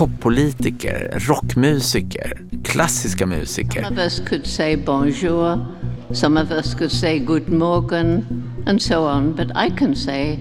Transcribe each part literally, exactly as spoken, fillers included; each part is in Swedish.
toppolitiker, rockmusiker, klassiska musiker. Some of us could say bonjour, some of us could say good morgen, and so on, but I can say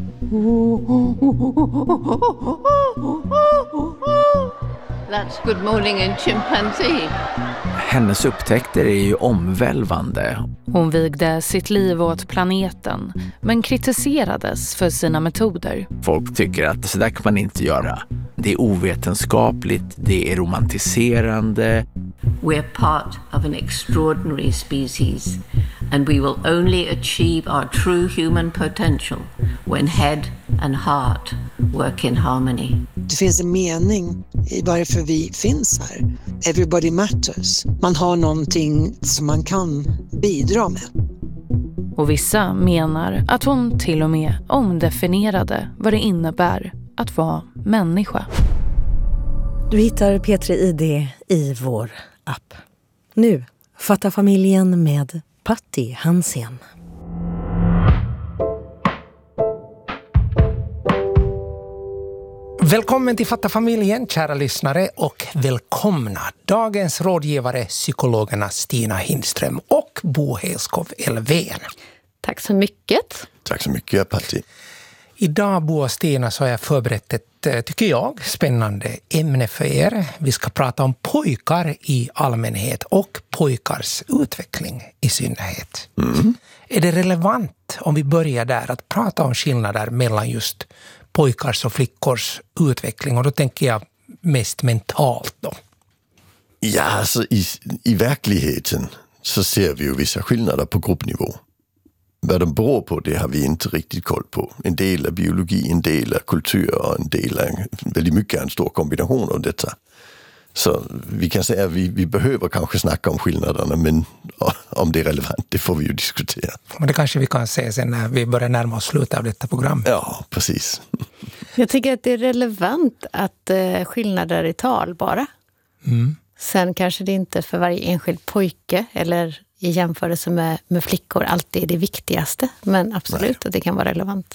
that's good morning in chimpanzee. Hennes upptäckter är ju omvälvande. Hon vigde sitt liv åt planeten, men kritiserades för sina metoder. Folk tycker att så där kan man inte göra. Det är ovetenskapligt, det är romantiserande. We're part of an extraordinary species, and we will only achieve our true human potential when head and heart work in harmony. Det finns en mening i varför vi finns här. Everybody matters. Man har någonting som man kan bidra med. Och vissa menar att hon till och med omdefinierade vad det innebär att vara människa. Du hittar P tre I D i vår app. Nu, Fatta familjen med Patti Hansen. Välkommen till Fatta familjen, kära lyssnare, och välkomna dagens rådgivare, psykologerna Stina Hindström och Bo Helskov Elfven. Tack så mycket. Tack så mycket, Patti. Idag, Bo och Stina, så har jag förberett ett, tycker jag, spännande ämne för er. Vi ska prata om pojkar i allmänhet och pojkars utveckling i synnerhet. Mm. Är det relevant, om vi börjar där, att prata om skillnader mellan just pojkars och flickors utveckling? Och då tänker jag mest mentalt då. Ja, alltså i, i verkligheten så ser vi ju vissa skillnader på gruppnivå. Vad de beror på, det har vi inte riktigt koll på. En del är biologi, en del är kultur och en del är väldigt mycket en stor kombination av detta. Så vi kan säga att vi, vi behöver kanske snacka om skillnaderna, men om det är relevant, det får vi ju diskutera. Men det kanske vi kan se sen när vi börjar närma oss slutet av detta program. Ja, precis. Jag tycker att det är relevant att eh, skillnader i tal bara. Mm. Sen kanske det inte för varje enskild pojke eller i jämförelse med, med flickor alltid är det viktigaste. Men absolut. Nej. Att det kan vara relevant.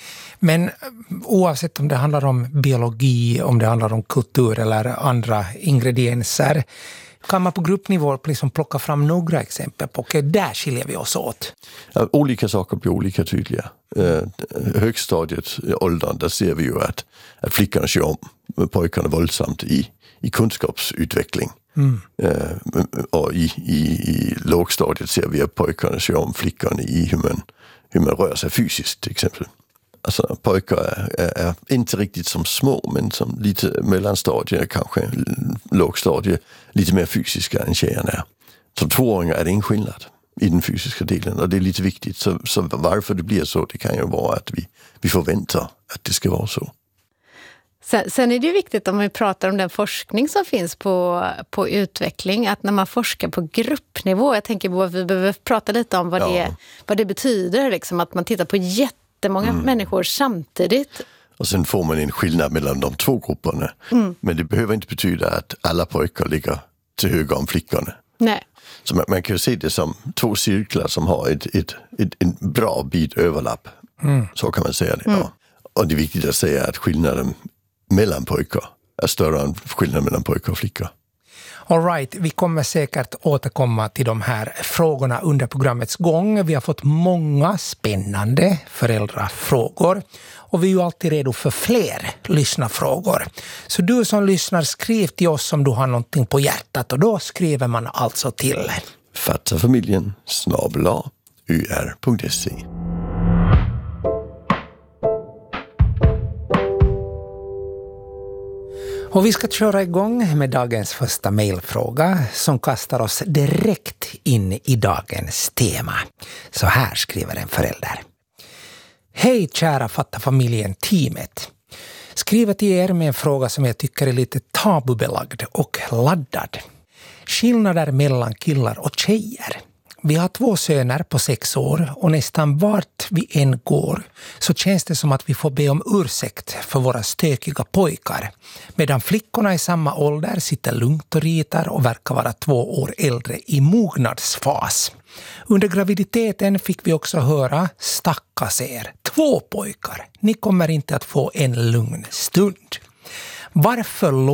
Men oavsett om det handlar om biologi, om det handlar om kultur eller andra ingredienser, kan man på gruppnivå liksom plocka fram några exempel på, okej, där skiljer vi oss åt. Ja, olika saker blir olika tydliga. Eh, högstadiet, åldern, där ser vi ju att, att flickorna kör om pojkarna våldsamt i, i kunskapsutveckling. Mm. Eh, och i, i, i lågstadiet ser vi att pojkarna kör om flickorna i hur man, hur man rör sig fysiskt till exempel. Alltså pojkar är, är, är inte riktigt som små, men som lite mellanstadier, kanske lågstadier, lite mer fysiska än tjejerna är. Som tvååringar är det en skillnad i den fysiska delen, och det är lite viktigt. Så, så varför det blir så, det kan ju vara att vi, vi förväntar att det ska vara så. Sen, sen är det ju viktigt om vi pratar om den forskning som finns på, på utveckling, att när man forskar på gruppnivå, jag tänker på att vi behöver prata lite om vad, ja. det, vad det betyder, liksom, att man tittar på jättemånga mm. människor samtidigt. Och sen får man en skillnad mellan de två grupperna. Mm. Men det behöver inte betyda att alla pojkar ligger till höger om flickorna. Nej. Så man, man kan ju se det som två cirklar som har ett, ett, ett, en bra bit överlapp. Mm. Så kan man säga det. Mm. Ja. Och det är viktigt att säga att skillnaden mellan pojkar är större än skillnaden mellan pojkar och flickor. All right, vi kommer säkert återkomma till de här frågorna under programmets gång. Vi har fått många spännande föräldrafrågor och vi är ju alltid redo för fler lyssnarfrågor. Så du som lyssnar, skriv till oss om du har någonting på hjärtat, och då skriver man alltså till fattafamiljen snabel-a u r punkt se. Och vi ska köra igång med dagens första mejlfråga som kastar oss direkt in i dagens tema. Så här skriver en förälder. Hej kära Fatta familjen-teamet. Skriver till er med en fråga som jag tycker är lite tabubelagd och laddad. Skillnader mellan killar och tjejer. Vi har två söner på sex år och nästan vart vi än går så känns det som att vi får be om ursäkt för våra stökiga pojkar. Medan flickorna i samma ålder sitter lugnt och ritar och verkar vara två år äldre i mognadsfas. Under graviditeten fick vi också höra stackas er, två pojkar. Ni kommer inte att få en lugn stund. Varför